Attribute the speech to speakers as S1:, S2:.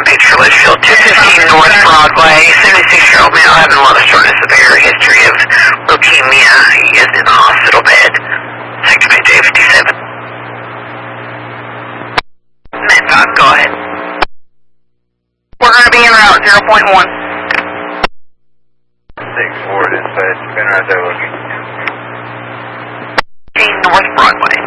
S1: picture Litchfield, 215 North Broadway, 76-year-old male having a lot of shortness of air, history of leukemia. He is in the hospital bed. Sector Day 57. Met 5, go ahead. We're going to be en route, 0.1.
S2: 6-4 dispatch, been right there looking.
S1: North Broadway.